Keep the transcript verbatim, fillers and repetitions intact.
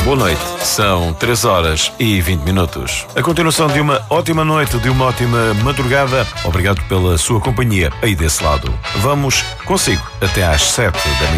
Boa noite, são três horas e vinte minutos. A continuação de uma ótima noite, de uma ótima madrugada. Obrigado pela sua companhia aí desse lado. Vamos consigo até às sete da manhã.